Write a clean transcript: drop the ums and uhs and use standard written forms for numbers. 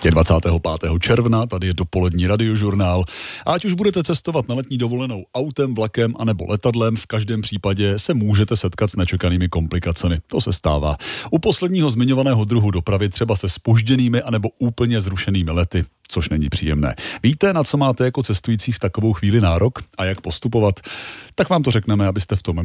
Je 25. června, tady je dopolední radiožurnál. A ať už budete cestovat na letní dovolenou autem, vlakem anebo letadlem, v každém případě se můžete setkat s nečekanými komplikacemi. To se stává. U posledního zmiňovaného druhu dopravy třeba se zpožděnými anebo úplně zrušenými lety, což není příjemné. Víte, na co máte jako cestující v takovou chvíli nárok a jak postupovat? Tak vám to řekneme, abyste v tom